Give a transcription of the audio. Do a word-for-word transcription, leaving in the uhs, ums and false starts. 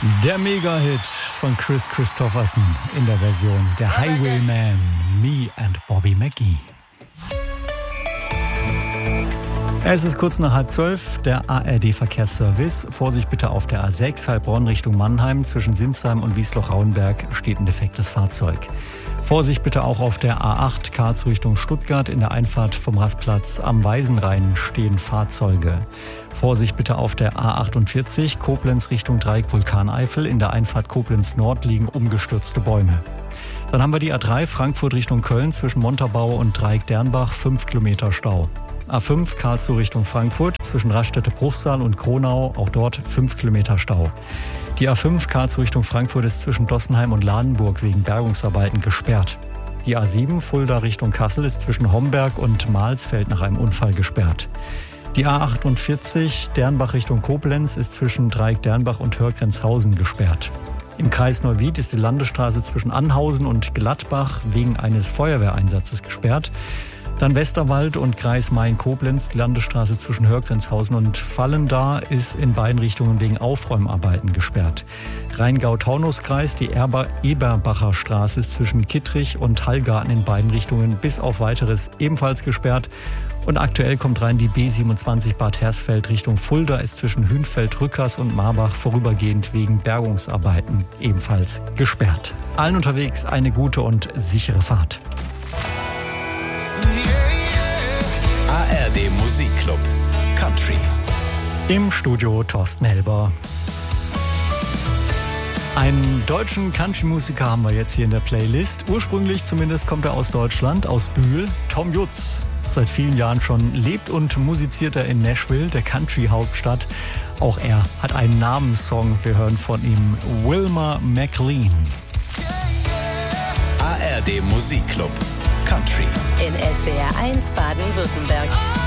Der Mega-Hit von Kris Kristofferson in der Version der Highwayman, Me and Bobby McGee. Es ist kurz nach halb zwölf, der A R D-Verkehrsservice. Vorsicht bitte auf der A sechs, Heilbronn Richtung Mannheim. Zwischen Sinsheim und Wiesloch-Rauenberg steht ein defektes Fahrzeug. Vorsicht bitte auch auf der A acht, Karlsruhe Richtung Stuttgart. In der Einfahrt vom Rastplatz am Weisenrhein stehen Fahrzeuge. Vorsicht bitte auf der A achtundvierzig, Koblenz Richtung Dreieck Vulkaneifel. In der Einfahrt Koblenz Nord liegen umgestürzte Bäume. Dann haben wir die A drei, Frankfurt Richtung Köln. Zwischen Montabaur und Dreieck Dernbach fünf Kilometer Stau. A fünf, Karlsruhe Richtung Frankfurt. Zwischen Raststätte-Bruchsal und Kronau, auch dort fünf Kilometer Stau. Die A fünf, Karlsruhe Richtung Frankfurt, ist zwischen Dossenheim und Ladenburg wegen Bergungsarbeiten gesperrt. Die A sieben, Fulda Richtung Kassel, ist zwischen Homberg und Mahlsfeld nach einem Unfall gesperrt. Die A achtundvierzig, Dernbach Richtung Koblenz, ist zwischen Dreieck Dernbach und Hörgrenzhausen gesperrt. Im Kreis Neuwied ist die Landesstraße zwischen Anhausen und Gladbach wegen eines Feuerwehreinsatzes gesperrt. Dann Westerwald und Kreis Main-Koblenz, die Landesstraße zwischen Hörgrenzhausen und Vallendar ist in beiden Richtungen wegen Aufräumarbeiten gesperrt. Rheingau-Taunus-Kreis, die Erber- Eberbacher Straße ist zwischen Kittrich und Hallgarten in beiden Richtungen bis auf Weiteres ebenfalls gesperrt. Und aktuell kommt rein die B siebenundzwanzig Bad Hersfeld Richtung Fulda, ist zwischen Hünfeld, Rückers und Marbach vorübergehend wegen Bergungsarbeiten ebenfalls gesperrt. Allen unterwegs eine gute und sichere Fahrt. A R D Musikclub Country. Im Studio Thorsten Helber. Einen deutschen Country-Musiker haben wir jetzt hier in der Playlist. Ursprünglich zumindest kommt er aus Deutschland, aus Bühl. Tom Jutz. Seit vielen Jahren schon lebt und musiziert er in Nashville, der Country-Hauptstadt. Auch er hat einen Namenssong. Wir hören von ihm Wilma McLean. A R D Musikclub Country. In S W R eins Baden-Württemberg.